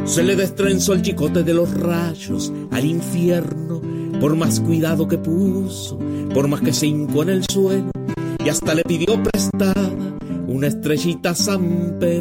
Se le destrenzó el chicote de los rayos al infierno, por más cuidado que puso, por más que se hincó en el suelo, y hasta le pidió prestada una estrellita a San Pedro.